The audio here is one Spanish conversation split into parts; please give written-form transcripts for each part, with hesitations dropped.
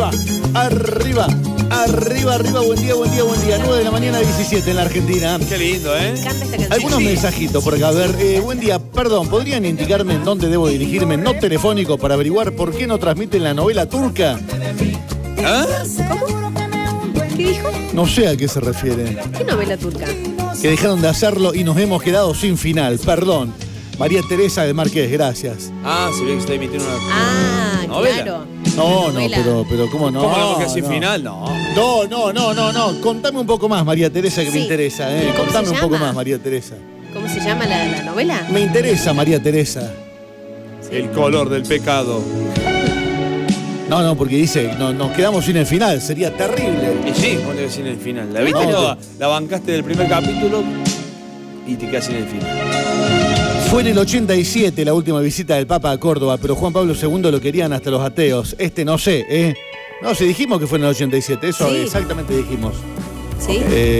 arriba, arriba, arriba, arriba, buen día, buen día, buen día. 9 de la mañana, 17 en la Argentina. Qué lindo, ¿eh? Me encanta esta canción. Algunos mensajitos por acá. A ver, buen día, perdón, ¿podrían indicarme en dónde debo dirigirme, no telefónico, para averiguar por qué no transmiten la novela turca? ¿Ah? ¿Cómo? ¿Qué dijo? No sé a qué se refiere. ¿Qué novela turca? Que dejaron de hacerlo y nos hemos quedado sin final, perdón. María Teresa de Marqués, gracias. Ah, se ve que está emitiendo una Ah, novela. claro. No, no, Novela. pero ¿cómo no? ¿Cómo no? Que sin no. final, no. No. Contame un poco más, María Teresa, que Sí. me interesa. ¿Y cómo Contame se un poco llama? más, María Teresa. ¿Cómo se llama la novela? Me interesa, María Teresa. El color del pecado. No, porque dice, no, nos quedamos sin el final, sería terrible. Y sí, ¿cómo te quedas sin el final? La viste No. toda, la bancaste del primer capítulo y te quedas sin el final. Fue en el 87 la última visita del Papa a Córdoba, pero Juan Pablo II lo querían hasta los ateos. No sé, ¿eh? No, si dijimos que fue en el 87, eso Sí. exactamente dijimos. ¿Sí?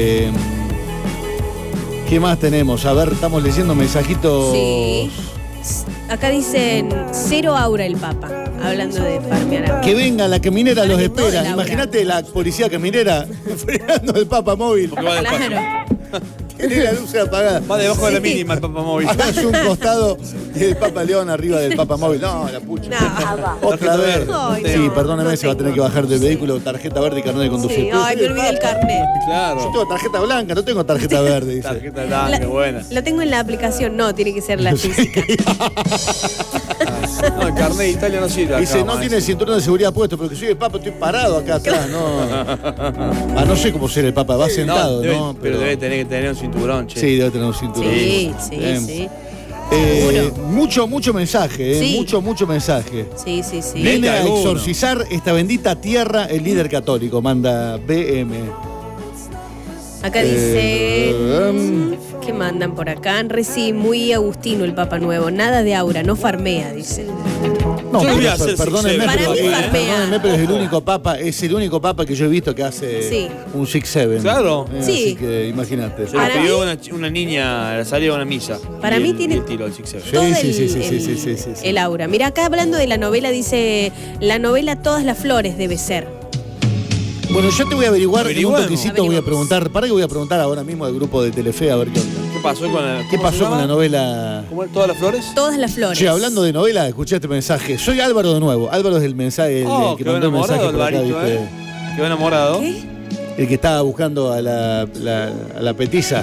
¿Qué más tenemos? A ver, estamos leyendo mensajitos. Sí. Acá dicen cero aura el Papa, hablando de farmear. Que venga la caminera, los No, espera. Laura. Imagínate la policía caminera frenando el Papa móvil. Porque va despacio. Claro. Tiene la luz apagada. Va debajo de la Sí. mínima el Papa Móvil. Hágase un costado del Papa León arriba del Papa móvil. No, la pucha. No. Otra vez. Ay, Sí, no, perdóneme, no se va a tener que tengo. bajar del vehículo, tarjeta verde y carnet de conducir. Sí, Pero ay, soy me el olvidé el Papa. carnet. Yo Claro. tengo tarjeta blanca, no tengo tarjeta verde, dice. Tarjeta blanca, buena. Lo tengo en la aplicación, no, tiene que ser la física. No, el carnet de Italia no sirve. Dice, acá, no maestro. tiene el cinturón de seguridad puesto, pero que soy el Papa, estoy parado acá atrás, no. No sé cómo ser el Papa, va sentado, debe- ¿no? pero debe tener que tener un cinturón, che. Sí, debe tener un cinturón. Sí, sí, Bien. sí. Mucho mensaje, Sí. mucho mensaje. Sí, sí, sí. Viene a alguno. exorcizar esta bendita tierra el líder católico, manda BM. Acá dicen. ¿Qué mandan por acá? Reci, muy agustino el Papa Nuevo. Nada de aura, no farmea, dice. No, Yo le voy pero a hacer perdónenme, Six pero, Seven. Para mí farmea. perdónenme, pero es el único papa que yo he visto que hace Sí. un 6-7. Claro. Sí. Así que imagínate. Se lo Para pidió mí- una niña a la salida de una misa. Para Y mí el- tiene- y el tiro, el Six Seven. Sí, Todo sí. el aura. Mira, acá hablando de la novela, dice, la novela Todas las flores debe ser. Bueno, yo te voy a averiguar en un Averiguemos. toquecito, voy a Averiguemos. preguntar, para que voy a preguntar ahora mismo al grupo de Telefe a ver qué onda. ¿Qué pasó con la, ¿Qué cómo pasó se con llama? la novela? ¿Cómo es? ¿Todas las flores? Todas las flores. Che, hablando de novela, escuché este mensaje. Soy Álvaro de nuevo. Álvaro es el mensaje, el que quedó mandó el mensaje enamorado el por acá, varito, ¿viste? Quedó enamorado. ¿Qué? El que estaba buscando a la petiza.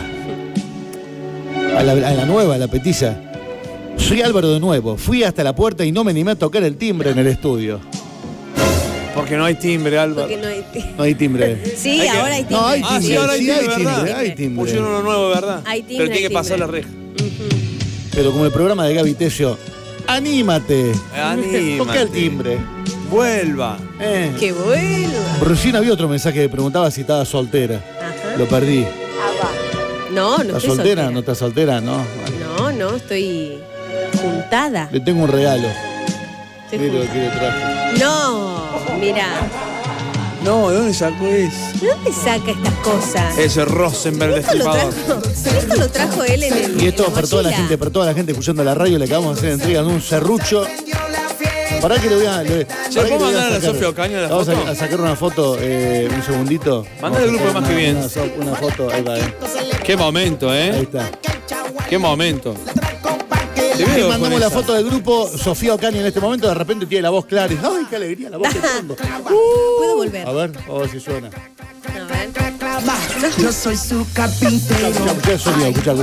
A la nueva, a la petiza. Soy Álvaro de nuevo. Fui hasta la puerta y no me animé a tocar el timbre en el estudio. Porque no hay timbre, Álvaro. Porque no hay... No hay timbre. Sí, Hay que- ahora hay timbre. No, hay Ah, timbre. sí, ahora hay Sí, timbre, hay timbre, ¿verdad? hay timbre. Pusieron uno nuevo, ¿verdad? Hay timbre, Pero tiene hay que pasar la timbre. reja. Pero como el programa de Gaby Tesio, ¡anímate! Anímate. Toca el timbre. Vuelva. ¡Qué bueno! Recién había otro mensaje que preguntaba si estaba soltera. Ajá. Lo perdí. No, no ¿Estás estoy soltera? ¿No estás soltera? No. Bueno, No, estoy juntada. le tengo un regalo. Estoy Mira lo juntada. que le traje. No, mira. No, ¿de dónde sacó eso? ¿De dónde saca estas cosas? Ese Rosenberg Esto lo destripador. trajo, esto lo trajo él en el. Y esto en para toda la mochila. gente, escuchando la radio, le acabamos de hacer entrega de un serrucho. ¿Para que le voy a.? ¿Se lo puedo mandar a la Sofía Ocaña la Vamos foto? a sacar una foto, un segundito. Mandale al grupo de Más que Bien. Una foto, ahí va, Qué momento, Ahí ¿eh? está. Qué momento. Te Le veo mandamos con la esa. foto del grupo. Sofía Ocaña en este momento de repente tiene la voz clara. ¡Ay, qué alegría! La voz del fondo. ¿Puedo volver? A ver, vamos a ver si suena. A ver. Yo soy su carpintero. Escuchá el sonido, escuchá.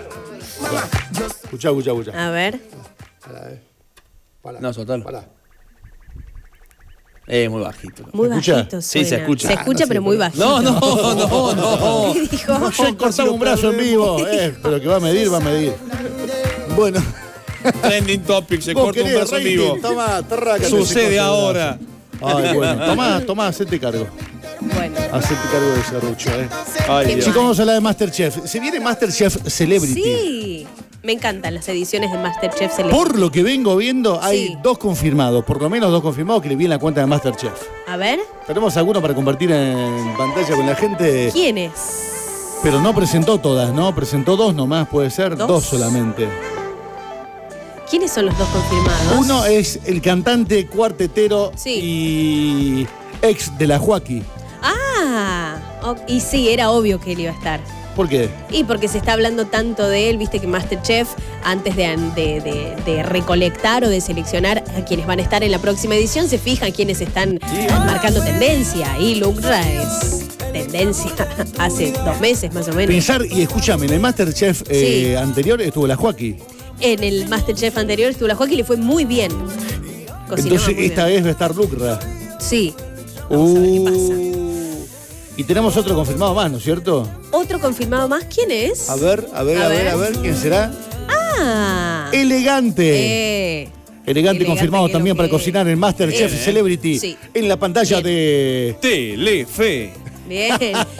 Escuchá. A ver. No, soltalo. Muy bajito. Muy ¿Se escucha? bajito. Sí, se suena. escucha. Se escucha, pero muy bajito. No. ¿Qué dijo? No sé, cortamos un brazo en vivo. Pero que va a medir. Bueno. Trending topic, se Vos corta un querés brazo en rating, vivo. Tomá, trácate ese Sucede coso de ahora. brazo. Ay, bueno. Tomá, hacete cargo. Bueno. Hacete cargo de ese rucho, Ay, Dios. Chicos, vamos a hablar de Masterchef. Se viene Masterchef Celebrity. Sí. Me encantan las ediciones de Masterchef Celebrity. Por lo que vengo viendo, hay Sí. 2 confirmados, por lo menos 2 confirmados que le vi en la cuenta de Masterchef. A ver. ¿Tenemos alguno para compartir en pantalla con la gente? ¿Quién es? Pero no presentó todas, ¿no? Presentó 2 nomás, puede ser. ¿Dos? 2 solamente. ¿Quiénes son los dos confirmados? Uno es el cantante cuartetero Sí. y ex de la Joaquí. Y sí, era obvio que él iba a estar. ¿Por qué? Y porque se está hablando tanto de él, viste que MasterChef, antes de recolectar o de seleccionar a quienes van a estar en la próxima edición, se fijan quienes están marcando tendencia. Y Lucra es tendencia hace 2 meses más o menos. Pensar, y escúchame, en el MasterChef Sí. anterior estuvo la Joaquí. En el MasterChef anterior estuvo la Joaquín y le fue muy bien. Cocinaba Entonces muy esta bien. vez va a estar Lucra. Sí. Vamos a ver qué pasa. Y tenemos otro confirmado más, ¿no es cierto? Otro confirmado más, ¿quién es? A ver, ¿quién será? Ah. Elegante. Elegante confirmado que también lo para que- cocinar en MasterChef Celebrity. Sí. En la pantalla Bien. de... Telefe. Bien.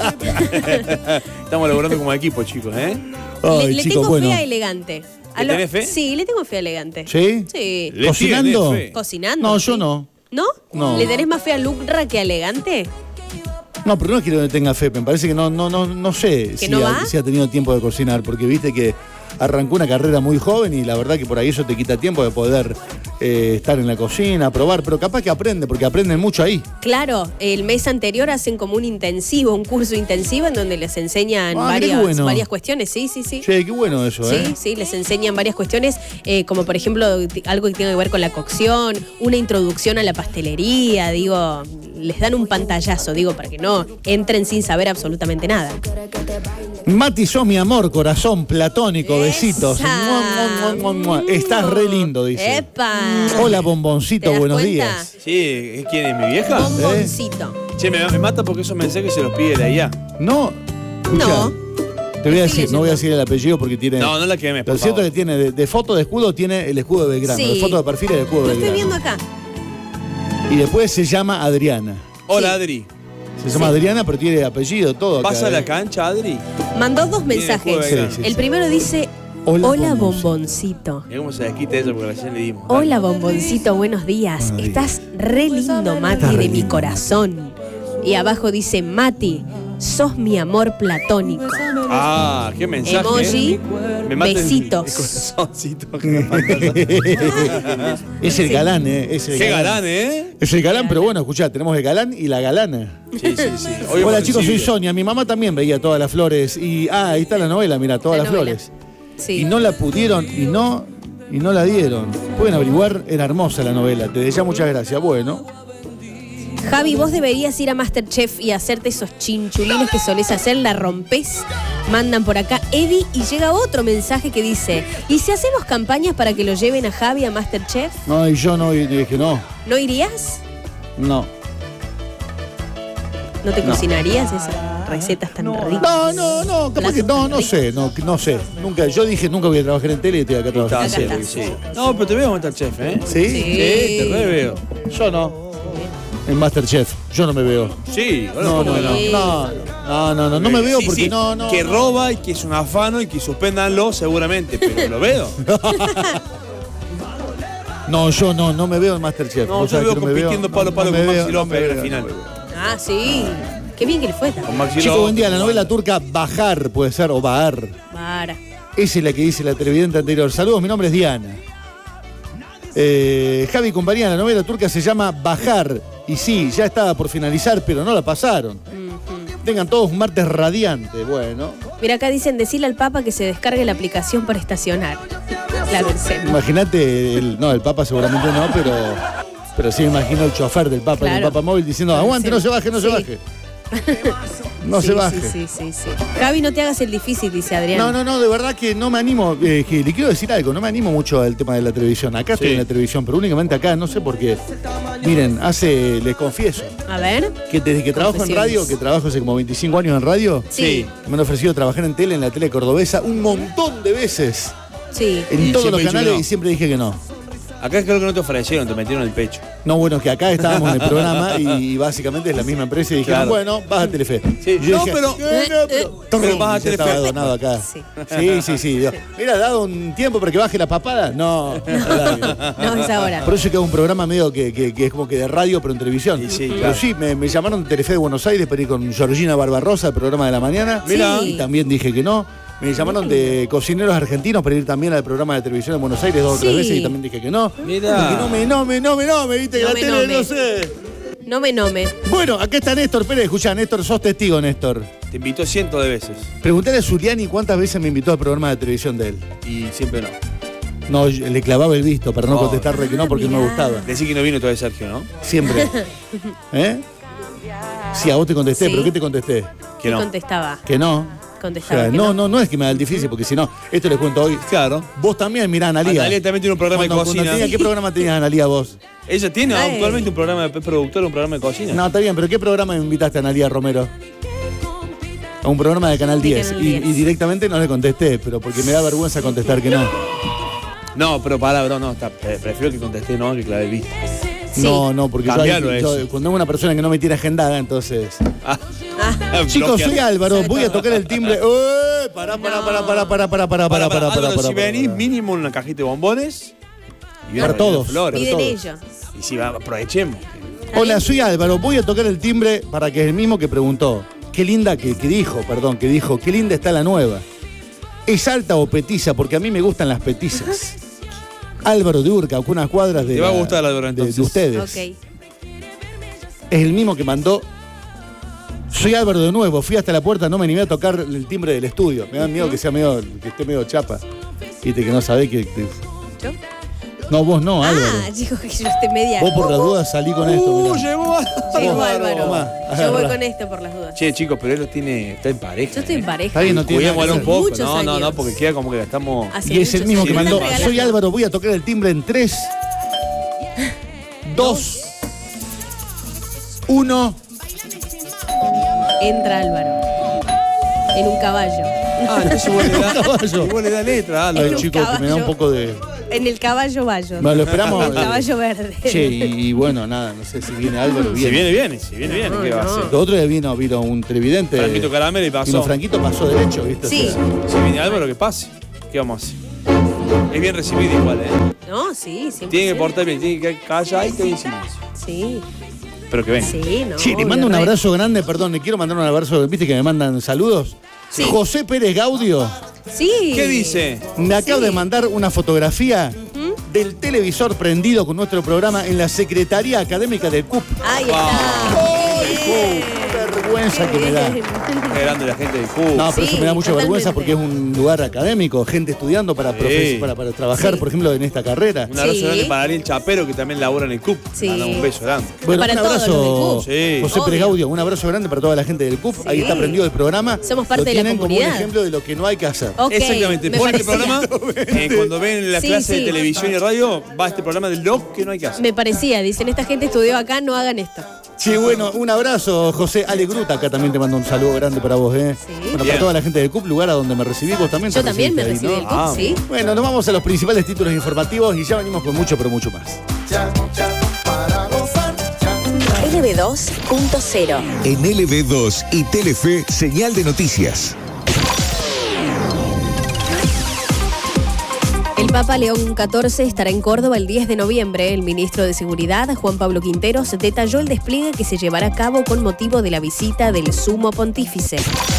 Estamos laburando como equipo, chicos, ¿eh? Ay, le chicos, tengo bueno. fe a Elegante. ¿Le tenés fe? Sí, le tengo fe a Elegante. ¿Sí? Sí. Le ¿Cocinando? tiene fe. Cocinando. No, sí. yo no. ¿No? No. ¿Le tenés más fe a Lucra que a Elegante? No, pero no es que no tenga fe, me parece que no sé si, no va? si ha tenido tiempo de cocinar, porque viste que arrancó una carrera muy joven y la verdad que por ahí eso te quita tiempo de poder estar en la cocina, probar, pero capaz que aprende, porque aprenden mucho ahí. Claro, el mes anterior hacen como un intensivo, un curso intensivo en donde les enseñan Ah, mirá qué bueno. varias cuestiones. Sí. Che, qué bueno eso, ¿eh? Sí, les enseñan varias cuestiones, como por ejemplo algo que tenga que ver con la cocción, una introducción a la pastelería, digo, les dan un pantallazo, digo, para que no entren sin saber absolutamente nada. Mati, sos mi amor, corazón platónico, besitos. Esa. Mua, mua, mua, mua. Estás re lindo, dice. ¡Epa! Hola, ¿Te bomboncito, das buenos cuenta? días. Sí, ¿quién es mi vieja? Bomboncito. Che, me mata porque esos mensajes se los pide de allá. No, escuchá, No. te voy a Estoy decir, no voy a decir el apellido porque tiene... No, no la quemes, por Lo cierto favor. es que tiene, de foto de escudo, tiene el escudo de Belgrano. Sí. De foto de perfil, el escudo Lo de estoy Belgrano. viendo acá. Y después se llama Adriana. Hola, Sí. Adri. Se llama Adriana, pero tiene apellido, todo acá. ¿Pasa a ¿eh? la cancha, Adri? Mandó 2 Tiene el juego de mensajes. Belgrano. Sí. El primero dice, Hola, hola bomboncito". bomboncito. Mirá cómo se desquita ella porque recién le dimos. Hola bomboncito, buenos días. Buenos Estás re lindo, Mati, Estás re de mi lindo. corazón. Y abajo dice, Mati, sos mi amor platónico. Ah, qué mensaje. Emoji, Me mata el besitos. corazoncito que me mata. Es el galán, ¿eh? Es el Qué galán, ¿eh? Es el galán, pero bueno, escuchá, tenemos el galán y la galana. Sí. Hola chicos, soy Sonia. Mi mamá también veía Todas las Flores. Y ahí está la novela, mira, Todas La las novela. Flores. Sí. Y no la pudieron y no la dieron. Pueden averiguar, era hermosa la novela. Te deseo muchas gracias. Bueno, Javi, vos deberías ir a MasterChef y hacerte esos chinchulines que solés hacer, la rompés. Mandan por acá Eddie y llega otro mensaje que dice, ¿y si hacemos campañas para que lo lleven a Javi a MasterChef? no, y yo no, y dije no, ¿No irías? no. ¿No te cocinarías esas recetas tan ricas? No, capaz que no sé, no sé. Nunca, yo dije nunca voy a trabajar en tele y estoy acá Está trabajando. Acá haciendo, está. sí. No, pero te veo a Chef, ¿eh? ¿Sí? Sí. Sí, te re veo. Yo no. En Masterchef, yo no me veo. Sí, No, ¿cómo que no me veo Sí, porque sí, no. Que roba y que es un afano y que suspéndanlo seguramente, pero lo veo. No, yo no me veo en Masterchef. No, Vos yo sabés veo que no me compitiendo palo a palo me con veo, Maxi López me en la veo, final. no me veo. Ah, sí. Qué bien que le fue Con también. Maxi Chico, López. buen día. La novela turca Bajar, puede ser, o Bahar. Para. Esa es la que dice la televidente anterior. Saludos, mi nombre es Diana. Javi y compañía, la novela turca se llama Bajar. Y sí, ya estaba por finalizar, pero no la pasaron. Tengan todos un martes radiante. Bueno, Mira, acá dicen, decirle al Papa que se descargue la aplicación para estacionar. Claro, en serio. imagínate, el Papa seguramente no, pero sí me imagino el chofer del Papa, Claro. el Papa móvil diciendo, aguante, Sí. no se baje, no se Sí. baje. No Sí, se baje. Sí. Javi, no te hagas el difícil, dice Adrián. No, de verdad que no me animo, que le quiero decir algo, no me animo mucho al tema de la televisión. Acá estoy Sí. en la televisión, pero únicamente acá, no sé por qué. Miren, les confieso, A ver. que desde que trabajo en Confesiones. radio, que trabajo hace como 25 años en radio, Sí. me han ofrecido trabajar en tele, en la tele cordobesa, un montón de veces, Sí. en Y todos los siempre canales, dicho que no. y siempre dije que no. Acá creo que no te ofrecieron, te metieron en el pecho. No, bueno, que acá estábamos en el programa y básicamente es la misma empresa y dijeron, Claro. bueno, vas a Telefe. Sí. Y yo No, dije, pero- Trum, vas a ya Telefe. estaba donado acá. Sí. Sí. Digo, mira, dado un tiempo para que baje la papada. No. No, es ahora. Por eso queda un programa medio que es como que de radio, pero en televisión. Y sí, Pero claro. sí, me llamaron de Telefe de Buenos Aires para ir con Georgina Barbarosa, el programa de la mañana. Mira. Y también dije que no. Me llamaron de Cocineros Argentinos para ir también al programa de televisión de Buenos Aires 2 o 3 Sí. veces y también dije que no. Mira. Dije, no me, viste que No la me, tele, no me. no sé. Nome. Bueno, acá está Néstor Pérez. Escuchá, Néstor, sos testigo, Néstor. Te invitó cientos de veces. Preguntale a Zuliani cuántas veces me invitó al programa de televisión de él. Y siempre no. No, le clavaba el visto para no No. contestarle que no porque no me gustaba. Decí que no vino todavía Sergio, ¿no? Siempre. ¿Eh? Sí, a vos te contesté, Sí. ¿pero qué te contesté? Que ¿Qué no. contestaba? Que no. O Contestaba sea, que no es que me da el difícil, porque si no, esto les cuento hoy. Claro. Vos también, mirá, Analía. Analía también tiene un programa de cocina. ¿Qué programa tenías, Analía, vos? Ella tiene Ay. actualmente un programa de productora, un programa de cocina. No, está bien, pero ¿qué programa me invitaste, Analía Romero? A un programa de Canal De 10. Canal Y 10. directamente no le contesté, pero porque me da vergüenza contestar que no. No, pero palabra, no, prefiero que contesté no, que clave el visto. Sí. No, porque Cambialo yo, eso. cuando es una persona que no me tiene agendada, entonces. Ah. Chicos, soy Bloquear. Álvaro, voy a tocar el timbre. Pará. Si venís, mínimo una cajita de bombones. Y Para una todos. flores. Piden todos. ellos. Y si va, aprovechemos. Hola, soy Álvaro, voy a tocar el timbre para que es el mismo que preguntó. Qué linda, que dijo, qué linda está la nueva. ¿Es alta o petiza? Porque a mí me gustan las petizas. Álvaro de Urca, con unas cuadras de, Te va a gustar, Álvaro, entonces. de ustedes. Ok. Es el mismo que mandó. Soy Álvaro de nuevo, fui hasta la puerta, no me animé a tocar el timbre del estudio. Me da miedo que esté medio chapa. Viste que no sabés que. ¿Yo? No, vos no, Álvaro. Chicos, que yo esté media. Vos por las dudas salí con esto. mirá. Llegó Llegó Vos, Álvaro. tomá, Yo voy agarrá. con esto por las dudas. Che, chicos, pero él lo tiene, está en pareja. Yo estoy en pareja. Está bien, no tiene nada que Cuidémoslo un ver. poco. Muchos No, años. porque queda como que la estamos. Hace Y es el muchos mismo que años. mandó. Me están Soy regalando. Álvaro, voy a tocar el timbre en 3, 2, 1. Entra Álvaro. En un caballo. Ah, entonces vos le Caballo. vos le das letra, Álvaro. En un Chicos, que me da un caballo. poco de. En el caballo bayo. Bueno, lo esperamos. El caballo verde. Che, y bueno, nada, no sé si viene Álvaro. Si viene bien, No, ¿qué va a no. hacer? El otro día vino un televidente. Franquito Caramelo y pasó. Vino Franquito pasó derecho, ¿viste? Sí. O sea, Si viene Álvaro, que pase. ¿Qué vamos a hacer? Es bien recibido igual, ¿eh? No, sí, siempre. Tiene que portar bien, tiene que callar y que en silencio. Sí, Pero que venga. sí, no. Che, le obvio, mando un re. abrazo grande, perdón, le quiero mandar un abrazo, viste que me mandan saludos. Sí. José Pérez Gaudio Sí. ¿Qué dice? me acaba Sí. de mandar una fotografía del televisor prendido con nuestro programa en la Secretaría Académica del CUP. Ahí Ah. está. Qué vergüenza que me da. Qué grande la gente del CUB. No, pero Sí, eso me da mucha totalmente. vergüenza porque es un lugar académico, gente estudiando para, Sí. para trabajar, Sí. por ejemplo, en esta carrera. Un abrazo Sí. grande para Ariel Chapero, que también labora en el CUB. Sí. Manda un beso grande. Bueno, Para un todos abrazo, los del CUP. Sí. José Pérez Obvio. Gaudio, un abrazo grande para toda la gente del CUP. Sí. Ahí está prendido el programa. Somos parte Lo de la tienen como un comunidad. ejemplo de lo que no hay que hacer. Ok, Exactamente. me Por este parecía. programa, cuando ven la Sí, clase sí. de televisión y radio, va este programa del lo que no hay que hacer. Me parecía, dicen, esta gente estudió acá, no hagan esto. Sí, bueno, un abrazo, José. Ale Gruta, acá también te mando un saludo grande para vos, ¿eh? Sí. Bueno, Bien. para toda la gente del CUP, lugar a donde me recibí, vos también. Yo te también me recibiste recibí ahí, del ¿no? CUP, sí. Bueno, nos vamos a los principales títulos informativos y ya venimos con mucho, pero mucho más. LB2.0. En LB2 y Telefe, señal de noticias. El Papa León XIV estará en Córdoba el 10 de noviembre. El ministro de Seguridad, Juan Pablo Quinteros, detalló el despliegue que se llevará a cabo con motivo de la visita del Sumo Pontífice.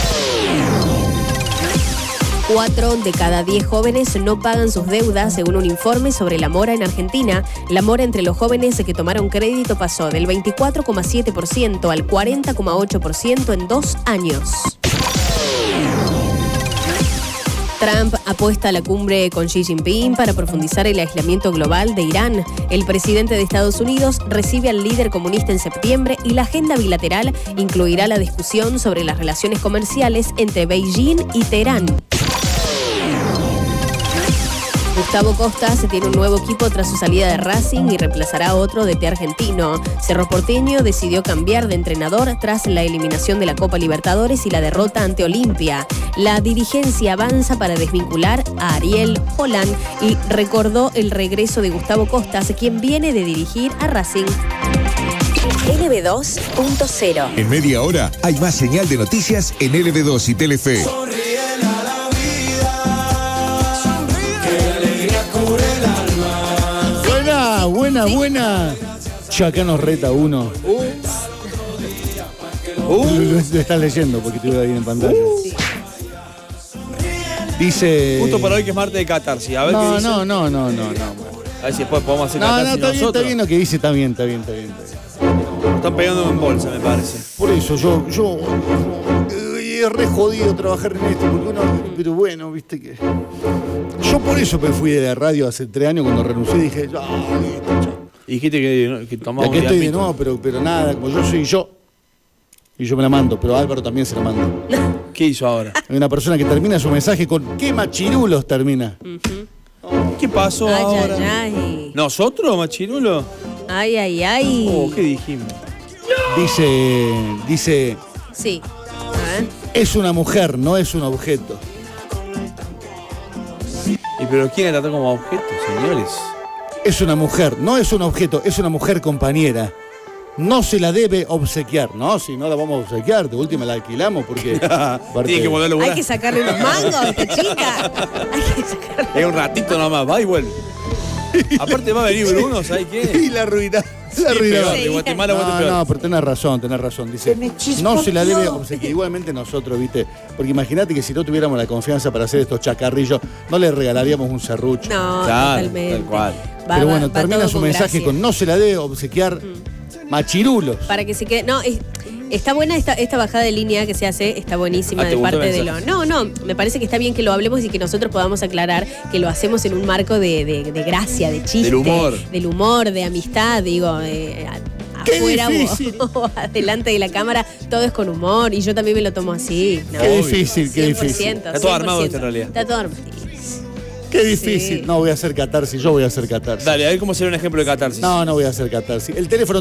4 de cada 10 jóvenes no pagan sus deudas, según un informe sobre la mora en Argentina. La mora entre los jóvenes que tomaron crédito pasó del 24,7% al 40,8% en 2 años. Trump apuesta a la cumbre con Xi Jinping para profundizar el aislamiento global de Irán. El presidente de Estados Unidos recibe al líder comunista en septiembre y la agenda bilateral incluirá la discusión sobre las relaciones comerciales entre Beijing y Teherán. Gustavo Costas tiene un nuevo equipo tras su salida de Racing y reemplazará a otro DT argentino. Cerro Porteño decidió cambiar de entrenador tras la eliminación de la Copa Libertadores y la derrota ante Olimpia. La dirigencia avanza para desvincular a Ariel Holland y recordó el regreso de Gustavo Costas, quien viene de dirigir a Racing. LB2.0. En media hora hay más señal de noticias en LB2 y Telefe. Buena. Che, acá nos reta uno. Lo estás leyendo porque te veo ahí en pantalla. Dice. Justo para hoy que es martes de catarsis. A ver qué No, dice. no. A ver si después podemos hacer No, catarsis está bien, nosotros. está bien lo que dice, está bien. Lo están pegando en bolsa, me parece. Por eso yo es re jodido trabajar en esto, porque uno, pero bueno, viste que. Yo por eso me fui de la radio hace 3 años cuando renuncié, dije, listo, chao. Y dijiste que Y tomamos aquí un estoy de tiempito. nuevo, pero nada, como yo soy yo. Y yo me la mando, pero Álvaro también se la manda. ¿Qué hizo ahora? Hay una persona que termina su mensaje con ¿qué machirulos termina? ¿Qué pasó Ay, ahora? ay, ay. ¿Nosotros, machirulo? Ay, ay, ay. Oh, ¿qué dijimos? Dice, Sí. A ver. es una mujer, no es un objeto. ¿Y pero quién la trató como objeto, señores? Es una mujer, no es un objeto, es una mujer compañera. No se la debe obsequiar. No, si no la vamos a obsequiar, de última la alquilamos porque. Tiene que volver a Hay laburar. que sacarle unos mangos a esta chica. Hay que sacarle. Es un ratito nomás, va y vuelve. Aparte va a venir Bruno, ¿sabes qué? Y la arruina. La Sí, arruina. peor, de Guatemala a Guatemala. No, pero tenés razón. Dice, no se la debe obsequiar. Igualmente nosotros, ¿viste? Porque imagínate que si no tuviéramos la confianza para hacer estos chacarrillos, no le regalaríamos un serrucho. No, Claro, totalmente. tal cual. Pero bueno, va termina todo su mensaje gracia. con no se la debe obsequiar machirulos. Para que se quede. No, está buena esta bajada de línea que se hace, está buenísima ¿te de gustó parte el de lo. mensaje? No, me parece que está bien que lo hablemos y que nosotros podamos aclarar que lo hacemos en un marco de gracia, de chiste. Del humor. De amistad, digo. Qué Afuera difícil. o adelante de la cámara, todo es con humor y yo también me lo tomo así. ¿no? Qué difícil, qué difícil. 100%, Está todo armado 100%. esto en realidad. Está todo armado. Qué difícil. Sí. No voy a hacer catarsis, yo voy a hacer catarsis. Dale, a ver cómo sería un ejemplo de catarsis. No voy a hacer catarsis. El teléfono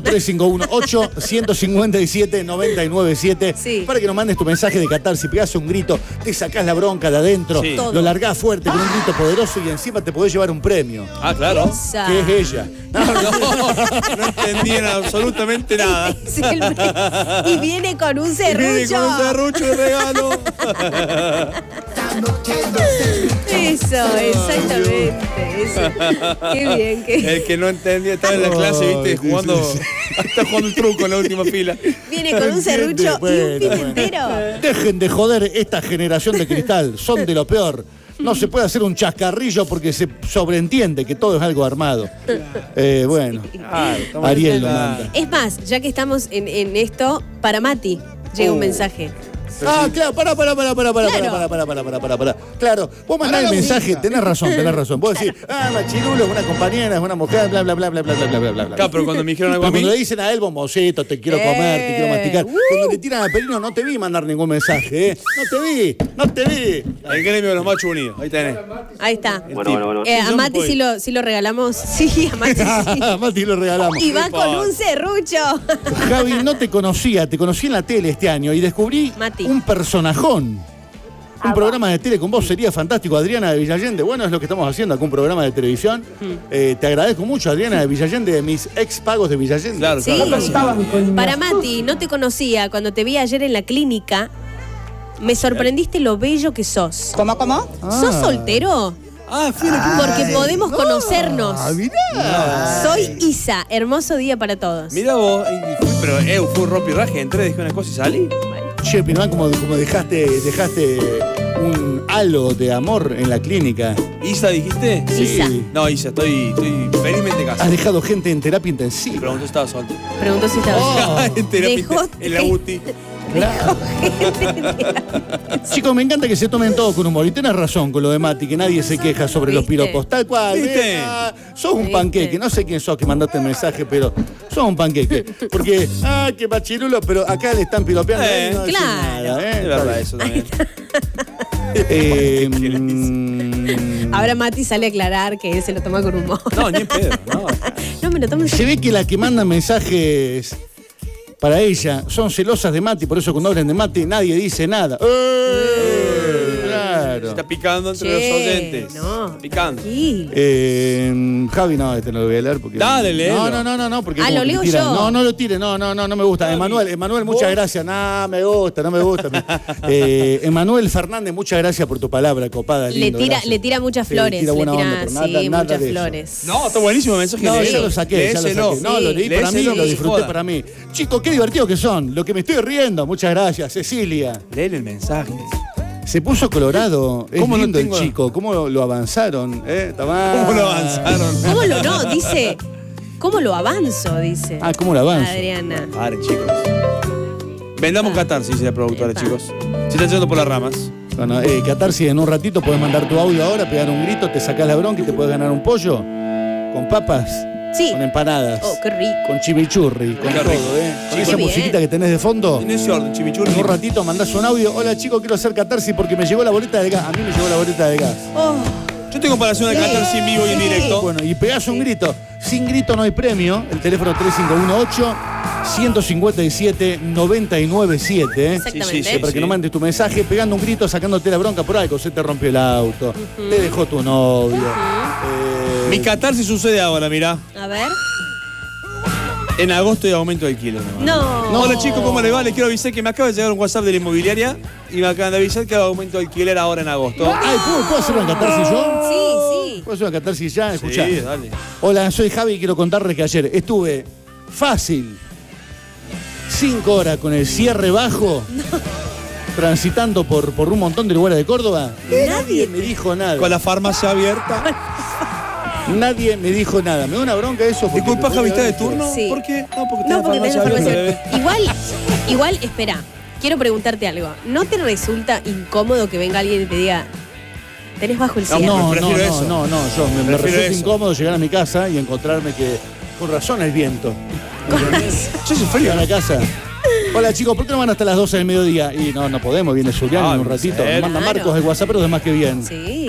351-8-157-997 Sí. para que nos mandes tu mensaje de catarsis, pegás un grito, te sacás la bronca de adentro, Sí. Todo. lo largás fuerte con un grito poderoso y encima te podés llevar un premio. Ah, claro. Esa. Que es ella. No entendían absolutamente nada. Es el y viene con un serrucho. Viene con un serrucho de regalo. Eso, exactamente. Eso. Qué bien, qué El que no entendía estaba en la clase, viste, Ay, jugando. sí. Está jugando el truco en la última fila. Viene con un serrucho y un pimentero. Dejen de joder esta generación de cristal, son de lo peor. No se puede hacer un chascarrillo porque se sobreentiende que todo es algo armado. Bueno, Ariel lo manda. Es más, ya que estamos en esto, para Mati llega un mensaje. Ah, claro, pará. Claro. Claro, vos mandás el mensaje, tenés razón. Vos decís, machirulo es una compañera, es una mujer, bla, bla. Claro, pero cuando me dijeron algo a Pero mí. cuando le dicen a él, bombocito, te quiero comer, te quiero masticar. Cuando le tiran a Perino, no te vi mandar ningún mensaje, ¿eh? No te vi. El gremio de los machos unidos. Ahí tenés. Ahí está. Bueno. A Mati sí lo regalamos. Sí, a Mati sí. Mati lo regalamos. Y va con un serrucho. Javi, no te conocía, te conocí en la tele este año y descubrí Mati. un personajón. Un programa de tele con vos sería fantástico, Adriana de Villallende. Bueno, es lo que estamos haciendo acá, un programa de televisión. Te agradezco mucho, Adriana de Villallende, de mis ex pagos de Villallende. Claro, Sí. claro. Para Mati, no te conocía. Cuando te vi ayer en la clínica, me sorprendiste lo bello que sos. ¿Cómo? ¿Sos soltero? Ah, fíjate. Porque podemos conocernos. Ah, mirá. Soy Isa. Hermoso día para todos. Mira vos, pero fue un rompirraje, entré, dije una cosa y salí. Che, Pinamán, como dejaste un halo de amor en la clínica. ¿Isa dijiste? Isa. No, Isa, estoy felizmente Has casado. dejado gente en terapia intensiva. Preguntó si estaba soltero. Preguntó si estaba. En terapia, Dejó- en la UTI. Claro. Chicos, me encanta que se tomen todo con humor. Y tenés razón con lo de Mati, que nadie se queja sobre los ¿Viste? piropos. Tal cual. ¿Viste? Sos un ¿Viste? panqueque. No sé quién sos que mandaste el mensaje, pero sos un panqueque. Porque, qué machirulo, pero acá le están piropeando. No decís claro. nada, Es Está verdad bien. eso también. Ahora Mati sale a aclarar que él se lo toma con humor. No, ni en pedo, no. No me lo tomo en Se ve que la que manda mensajes para ella son celosas de Mati, por eso cuando hablan de Mati nadie dice nada. Se Claro. está picando entre Che, los oyentes. no, Picando. tranquilo. Javi, no, este no lo voy a leer porque. Dale, léelo. No, porque. Ah, como lo que leo tira. yo. No lo tire, no me gusta. Emanuel, muchas gracias. No me gusta. Emanuel Fernández, muchas gracias por tu palabra, copada. lindo, gracias. Le tira muchas Sí, flores. tira buena le tira, onda, pero sí, nada muchas de eso. flores. No, está buenísimo el mensaje. No, léelo. ya lo saqué. Léeselo. No, lo leí para mí, Léeselo, lo que disfruté joda. para mí. Chicos, qué divertidos que son. Lo que me estoy riendo. Muchas gracias, Cecilia. Léele el mensaje. Se puso colorado. Es ¿Cómo no lindo tengo- el chico. ¿Cómo lo avanzaron? Tamás. ¿Cómo lo avanzaron? ¿Cómo lo no? Dice, ¿Cómo lo avanzo? Dice. Ah, ¿cómo lo avanzo? Adriana. Paren, chicos. Vendamos Catarsis, dice la productora, Epa. chicos. Se están yendo por las ramas. Bueno, Catarsis, en un ratito puedes mandar tu audio ahora, pegar un grito, te sacás la bronca y te puedes ganar un pollo con papas, Sí. con empanadas, Oh, qué rico. con chimichurri, con Qué todo, rico. Con Sí, esa muy musiquita bien. que tenés de fondo. En ese orden, chimichurri. En un ratito mandás un audio. Hola chicos, quiero hacer Catarsis porque me llegó la boleta de gas. A mí me llegó la boleta de gas. Oh, Yo tengo para hacer una Catarsis en vivo y en directo. Bueno, y pegás un grito. Sin grito no hay premio. El teléfono 3518-157-997. exactamente. sí, Para que no mandes tu mensaje, pegando un grito, sacándote la bronca por algo. Se te rompió el auto, te dejó tu novio. Mi Catarsis sucede ahora, mirá. A ver. En agosto hay aumento de alquiler. No. Hola chicos, ¿cómo les va? Les quiero avisar que me acaba de llegar un WhatsApp de la inmobiliaria y me acaban de avisar que hay aumento de alquiler ahora en agosto. Ay, ¿puedo hacer una Catarsis yo? Sí, sí. ¿Puedo hacer una Catarsis ya? Escuchá. Sí, dale. Hola, soy Javi y quiero contarles que ayer estuve fácil 5 horas con el cierre bajo, transitando por un montón de lugares de Córdoba. Nadie me dijo nada. Con la farmacia abierta. Nadie me dijo nada. Me da una bronca eso. porque Disculpa, me Javi, podría ¿está de haber hecho. turno? Sí. ¿Por qué? No, porque No, porque tenés la abierta, farmacia. bebé. Igual, espera. Quiero preguntarte algo. ¿No te resulta incómodo que venga alguien y te diga, tenés bajo el cierre? No, Prefiero no, eso. no, yo me Prefiero resulta eso. incómodo llegar a mi casa y encontrarme que, con razón, el viento. Yo soy frío. Llegar a la casa. Hola chicos, ¿por qué no van hasta las 12 del mediodía? Y no podemos, viene Julián en un ratito. ¿en serio? Manda Claro. Marcos el WhatsApp, pero es más que bien. Sí.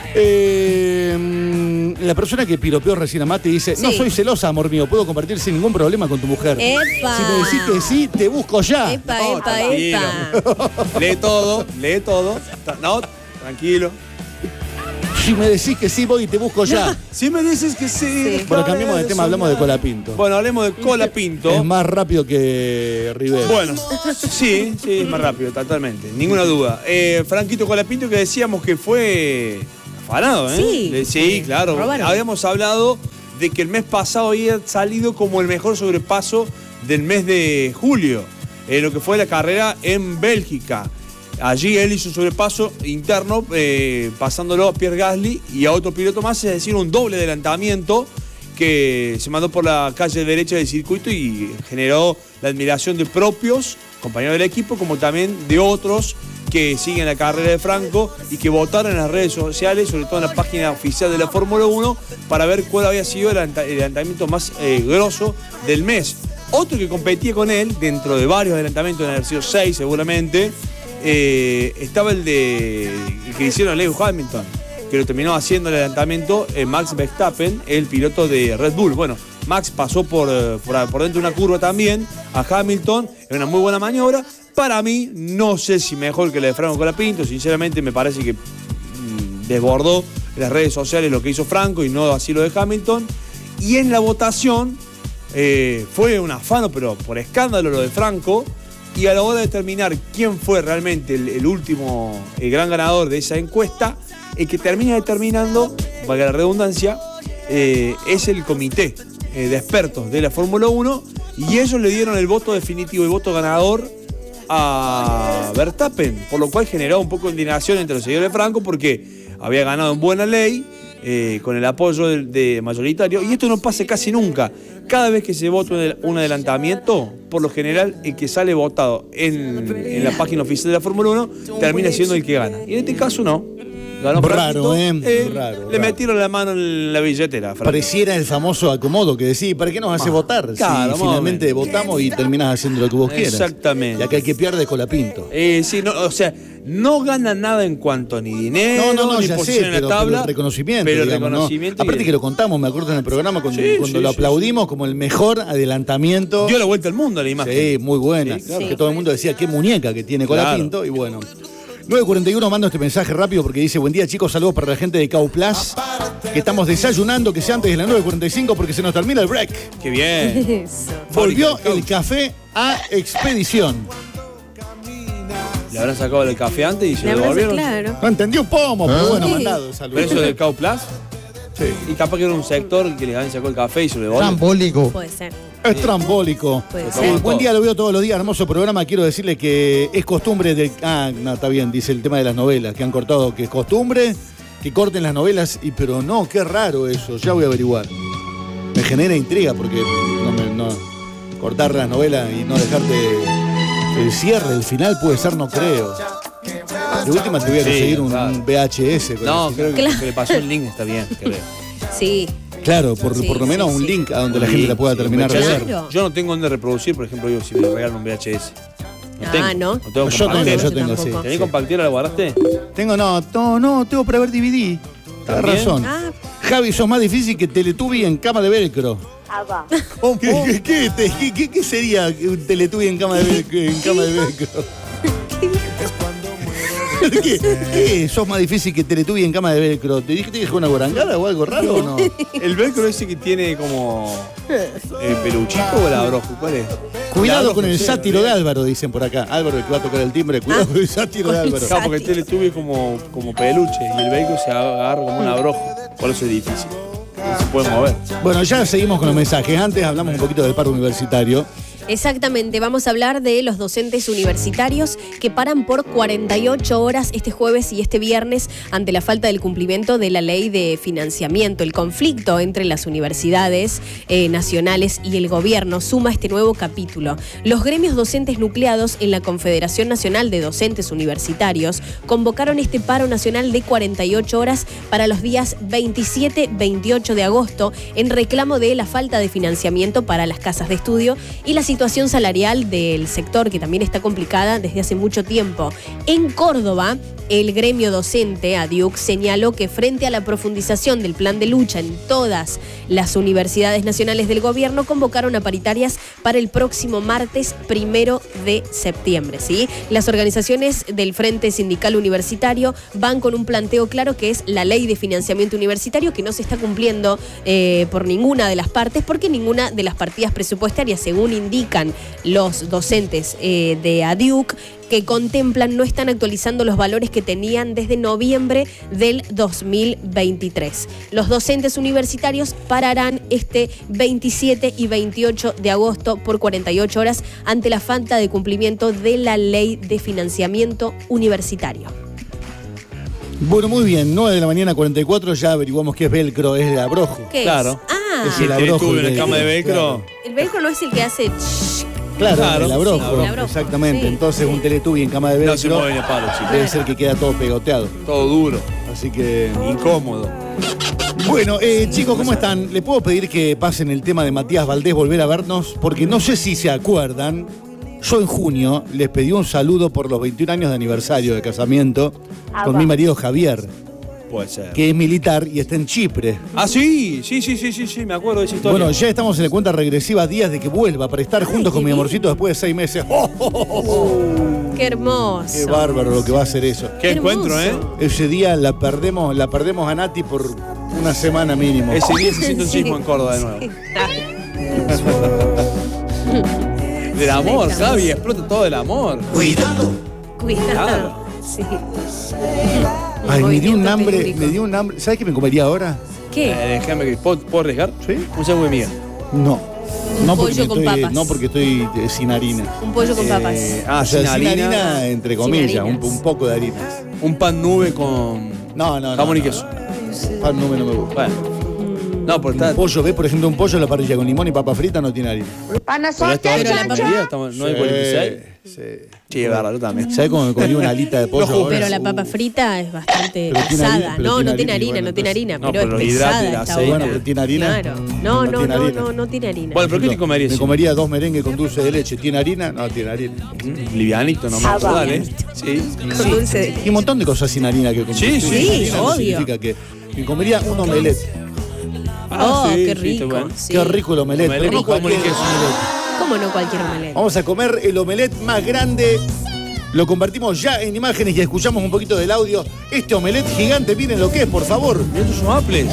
La persona que piropeó recién a Mate dice, no Sí. soy celosa, amor mío, puedo compartir sin ningún problema con tu mujer. ¡Epa! Si me decís que sí, te busco ya. ¡Epa, No, epa, tranquilo. epa! Lee todo. No, tranquilo. Si me decís que sí, voy y te busco ya. Si me dices que sí. Sí. Bueno, cambiemos de tema, hablamos de Colapinto. Bueno, hablemos de Colapinto. Es más rápido que Rivera. Bueno, sí, es más rápido, totalmente, ninguna duda. Franquito Colapinto, que decíamos que fue afanado, ¿eh? Sí. Sí, claro. Robaron. Habíamos hablado de que el mes pasado había salido como el mejor sobrepaso del mes de julio, lo que fue la carrera en Bélgica. Allí él hizo un sobrepaso interno, pasándolo a Pierre Gasly y a otro piloto más, es decir, un doble adelantamiento que se mandó por la calle derecha del circuito y generó la admiración de propios compañeros del equipo, como también de otros que siguen la carrera de Franco y que votaron en las redes sociales, sobre todo en la página oficial de la Fórmula 1, para ver cuál había sido el adelantamiento más grosso del mes. Otro que competía con él, dentro de varios adelantamientos, en haber sido 6 seguramente, estaba el que hicieron a Lewis Hamilton, que lo terminó haciendo el adelantamiento Max Verstappen, el piloto de Red Bull. Bueno, Max pasó por dentro de una curva también a Hamilton, en una muy buena maniobra. Para mí, no sé si mejor que la de Franco Colapinto, sinceramente me parece que desbordó en las redes sociales lo que hizo Franco y no así lo de Hamilton. Y en la votación fue un afano, pero por escándalo lo de Franco. Y a la hora de determinar quién fue realmente el último, el gran ganador de esa encuesta, el que termina determinando, valga la redundancia, es el comité de expertos de la Fórmula 1, y ellos le dieron el voto definitivo, el voto ganador a Verstappen, por lo cual generó un poco de indignación entre los seguidores de Franco, porque había ganado en buena ley, con el apoyo de mayoritario, y esto no pasa casi nunca. Cada vez que se vota un adelantamiento, por lo general el que sale votado en la página oficial de la Fórmula 1 termina siendo el que gana. Y en este caso no. Ganó Raro, Franquito, raro. Le metieron la mano en la billetera. Franco. Pareciera el famoso acomodo que decís, ¿para qué nos hace votar? claro, Si más o finalmente menos. votamos y terminás haciendo lo que vos quieras. Exactamente. Y acá el que pierde es Colapinto. Sí, no, o sea, no gana nada en cuanto a ni dinero, No, ni ya sé, posición en la pero tabla. el reconocimiento. Pero el digamos, ¿no? reconocimiento. y- Aparte que lo contamos, me acuerdo en el programa cuando Sí, lo sí, aplaudimos como el mejor adelantamiento. Dio la vuelta al mundo a la imagen. Sí, muy buena. Sí, claro. Que todo el mundo decía qué muñeca que tiene Claro. Colapinto. Y bueno. 9:41, mando este mensaje rápido porque dice: buen día chicos, saludos para la gente de Cau Plus, que estamos desayunando, que sea antes de las 9:45 porque se nos termina el break. Qué bien. Eso. Volvió Fábrica del el café a expedición. Le habrán sacado el café antes y se La lo verdad, devolvieron. claro. No entendió pomo, pero bueno, Sí. mandado. Saludos. Pero eso del Cau Plus. Sí. Y capaz que era un sector que le habían sacado el café y se lo devolvieron. Trambólico. Puede ser. Es trambólico. Puede ser. Buen día, lo veo todos los días, hermoso programa. Quiero decirle que es costumbre del. Ah, no, está bien, dice el tema de las novelas, que han cortado, que es costumbre que corten las novelas, pero no, qué raro eso, ya voy a averiguar. me genera intriga porque cortar la novela y no dejarte el cierre, el final puede ser, no creo. De última te voy a conseguir un VHS. No, creo que le pasó el link, está bien, creo. Sí. Claro, por lo menos un link a donde la gente la pueda terminar de ver. Claro. Yo no tengo donde reproducir, por ejemplo, si me regalan un VHS. ¿no? No tengo Yo compactera. tengo, sí. ¿Tenés compactera? ¿La guardaste? Tengo, no, tengo para ver DVD. Tienes razón. Ah. Javi, sos más difícil que Teletubby en cama de velcro. ¿Qué sería un Teletubby en cama de velcro? ¿Qué? ¿Sos más difícil que Teletubby en cama de velcro? ¿Te dije que dejó una guarangada o algo raro o no? El velcro ese que tiene como peluchito o el abrojo, ¿cuál es? Cuidado con el sátiro de Álvaro, dicen por acá. Álvaro, el que va a tocar el timbre, cuidado con el sátiro de Álvaro. Claro, porque el Teletubby es como peluche y el velcro se agarra como un abrojo. Por eso es difícil. No se puede mover. Bueno, ya seguimos con los mensajes. Antes hablamos un poquito del paro universitario. Exactamente, vamos a hablar de los docentes universitarios que paran por 48 horas este jueves y este viernes ante la falta del cumplimiento de la ley de financiamiento. El conflicto entre las universidades nacionales y el gobierno suma este nuevo capítulo. Los gremios docentes nucleados en la Confederación Nacional de Docentes Universitarios convocaron este paro nacional de 48 horas para los días 27-28 de agosto en reclamo de la falta de financiamiento para las casas de estudio y la situación salarial del sector, que también está complicada desde hace mucho tiempo. En Córdoba, el gremio docente, ADIUC, señaló que frente a la profundización del plan de lucha en todas las universidades nacionales del gobierno, convocaron a paritarias para el próximo martes 1 de septiembre. ¿Sí? Las organizaciones del Frente Sindical Universitario van con un planteo claro que es la ley de financiamiento universitario, que no se está cumpliendo por ninguna de las partes, porque ninguna de las partidas presupuestarias, según indican los docentes de ADIUC, que contemplan, no están actualizando los valores que tenían desde noviembre del 2023. Los docentes universitarios pararán este 27 y 28 de agosto por 48 horas ante la falta de cumplimiento de la ley de financiamiento universitario. Bueno, muy bien, 9 de la mañana, 44, ya averiguamos qué es velcro, es el abrojo. ¿Qué Claro. es? Ah, Es el abrojo. Teletubby en la cama de velcro. Claro. el velcro no es el que hace... Claro, el abrojo, Sí, el abrojo, exactamente. sí. Entonces un Teletubby en cama de velcro No se mueve ni a palo, chicos. debe ser que queda todo pegoteado. Todo duro, Así que... incómodo. Bueno, chicos, ¿cómo están? ¿Le puedo pedir que pasen el tema de Matías Valdés volver a vernos? Porque no sé si se acuerdan, yo en junio les pedí un saludo por los 21 años de aniversario de casamiento con mi marido Javier, Puede ser. que es militar y está en Chipre. Ah, sí, me acuerdo de esa historia. Bueno, ya estamos en la cuenta regresiva, días de que vuelva para estar juntos con mi amorcito después de 6 meses. ¡Oh, oh, oh, oh! ¡Qué hermoso! ¡Qué bárbaro lo que va a ser eso! Qué encuentro, hermoso. Ese día la perdemos a Nati por una semana mínimo. Ese día se siente un sismo en Córdoba de nuevo. Del amor, Sí, Javi, explota todo el amor. Cuidado. Claro. Sí. Ay, me dio un Movimiento hambre, telúrico. ¿Sabes qué me comería ahora? ¿Qué? Déjame que ¿puedo arriesgar? ¿Sí? Un sándwich de miga. No. No porque, pollo con papas. no porque estoy sin harina. Un pollo con papas. O sea, sin harina, entre Sin comillas, harinas. un poco de harina. Un pan nube con No. jamón y queso. Pan no me gusta. Bueno. No, porque está. Un pollo, ¿ves? Por ejemplo, un pollo a la parrilla con limón y papa frita no tiene harina. Pero esta Pero la hora papa- estamos 9:46. Sí. Sí, es verdad, yo también. ¿Sabes cómo me comí una alita de pollo? Lo juro. ahora? Pero la papa frita es bastante Pero tiene pesada. harina, pero No, tiene no tiene harina, harina, bueno, no tiene harina, no, pero pero es los hidratos pesada y el esta aceite. hora. Bueno, pero tiene harina. Claro. No tiene harina. no tiene harina. Bueno, pero ¿qué te comerías? Me comería 2 merengues con dulce de leche. ¿Tiene harina? No, tiene harina. Livianito nomás. Dale. Sí. Con dulce de Y un montón de cosas sin harina que comí. Sí, Sin sí, harina no obvio. significa que me comería un omelette. Oh, sí, qué sí, rico. está bueno. Sí. Qué rico el omelette. Omelette pero no con jamón y cualquier queso. omelette. ¿Cómo no cualquier omelette? Vamos a comer el omelette más grande. Lo compartimos ya en imágenes y escuchamos un poquito del audio. Este omelette gigante, miren lo que es, por favor. ¿Y estos son apples?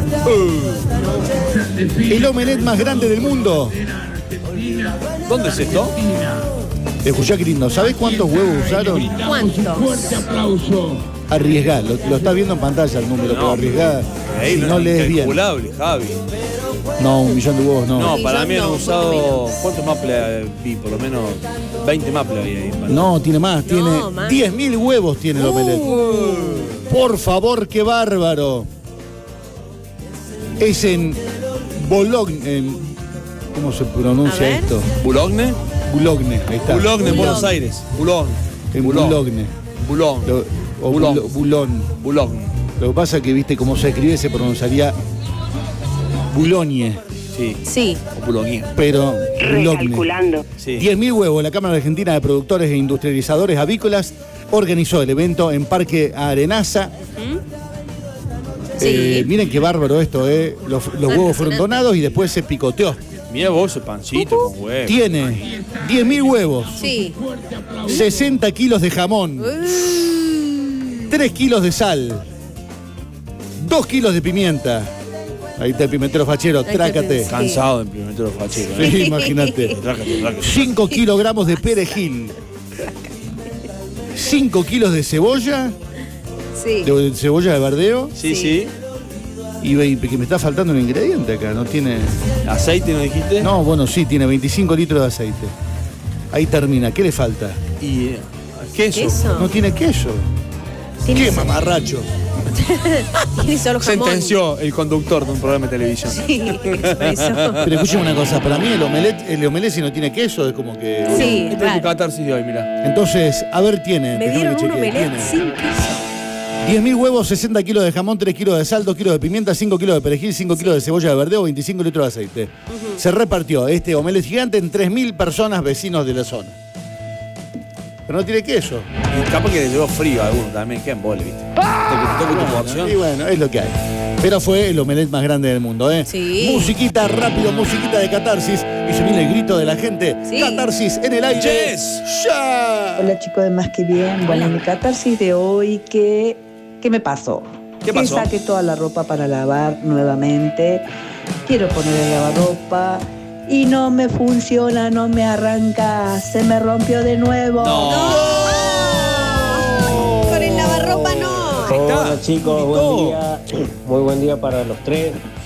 El omelette más grande del mundo. ¿Dónde es esto? Escuchá qué lindo. ¿Sabés cuántos huevos usaron? ¿Cuántos? Arriesgá. Lo estás viendo en pantalla el número, pero arriesgá. Ahí Si no lees bien. incalculable, Javi. No, 1 millón de huevos no. No, Sí, para yo mí han no, usado. ¿Cuántos maples vi? Por lo menos 20 maples había ahí. No, tiene más. Tiene más. 10.000 huevos tiene el omelette. Por favor, qué bárbaro. Es en Bologne. ¿Cómo se A pronuncia ver. esto? ¿Bulogne? Boulogne, ahí está. Boulogne, en Boulogne. Buenos Aires. Boulogne. En Boulogne. Boulogne. O Boulogne. Boulogne. Boulogne. Lo que pasa es que, viste, cómo se escribe, se pronunciaría Boulogne, Sí. Sí. O Boulogne. pero Boulogne. Recalculando. Sí. 10.000 huevos. La Cámara Argentina de Productores e Industrializadores Avícolas organizó el evento en Parque Arenaza. Sí. Miren qué bárbaro esto, Los huevos fueron donados y después se picoteó. Mira vos ese pancito con huevo. Tiene 10.000 huevos, Sí. 60 kilos de jamón, 3 kilos de sal, 2 kilos de pimienta. Ahí está el pimentero fachero, trácate. Sí. Cansado de implementar los facheros. Sí, imagínate. Trácate. 5 kilogramos de perejil, 5 kilos de cebolla, Sí. de cebolla de verdeo, Sí, Sí. sí. y que me está faltando un ingrediente acá, no tiene... ¿Aceite no dijiste? No, bueno, sí, tiene 25 litros de aceite. Ahí termina, ¿qué le falta? Y queso. ¿Queso? No tiene queso. Tiene- ¿Qué mamarracho? Tiene solo jamón. Sentenció el conductor de un programa de televisión. Sí, por eso. Pero escuchen una cosa, para mí el omelette si no tiene queso es como que... Sí, Este es tu raro. catarsis de hoy, mirá. Entonces, a ver, tiene... Me déjame dieron que un chequee, omelette tiene sin queso. 10.000 huevos, 60 kilos de jamón, 3 kilos de sal, 2 kilos de pimienta, 5 kilos de perejil, 5 kilos de cebolla de verdeo, 25 litros de aceite. Se repartió este omelette gigante en 3.000 personas vecinos de la zona. Pero no tiene queso. Y capaz que le llevó frío a alguno también, que embole, ¿viste? Te toque tu porción. Y bueno, es lo que hay. Pero fue el omelette más grande del mundo, ¿eh? Sí. Musiquita rápido, musiquita de catarsis. Y se viene el grito de la gente. Sí. Catarsis en el aire. Yes. ¡Ya! Hola chicos de Más que Bien, bueno, mi catarsis de hoy, ¿qué me pasó? ¿Qué pasó? Que saqué toda la ropa para lavar nuevamente, quiero poner el lavarropa y no me funciona, no me arranca, se me rompió de nuevo. Con el lavarropa no. Ahí está. Hola chicos, Gritó. buen día. Muy buen día para los tres.